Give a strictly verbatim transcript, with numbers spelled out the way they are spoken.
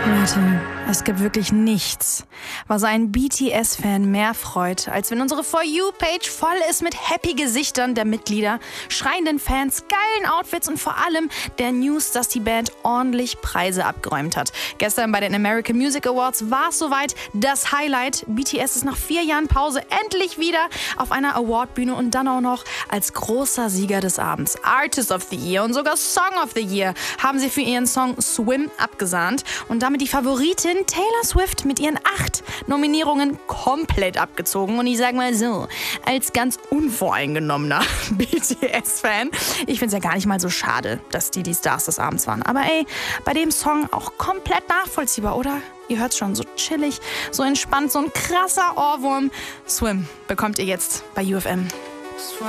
Leute, es gibt wirklich nichts, was einen B T S-Fan mehr freut, als wenn unsere For You-Page voll ist mit happy Gesichtern der Mitglieder, schreienden Fans, geilen Outfits und vor allem der News, dass die Band ordentlich Preise abgeräumt hat. Gestern bei den American Music Awards war es soweit, das Highlight. B T S ist nach vier Jahren Pause endlich wieder auf einer Awardbühne und dann auch noch als großer Sieger des Abends. Artist of the Year und sogar Song of the Year haben sie für ihren Song Swim abgesahnt und damit die Favoritin Taylor Swift mit ihren acht Nominierungen komplett abgezogen. Und ich sag mal so, als ganz unvoreingenommener B T S-Fan, ich find's ja gar nicht mal so schade, dass die die Stars des Abends waren. Aber ey, bei dem Song auch komplett nachvollziehbar, oder? Ihr hört's schon, so chillig, so entspannt, so ein krasser Ohrwurm. Swim bekommt ihr jetzt bei U F M.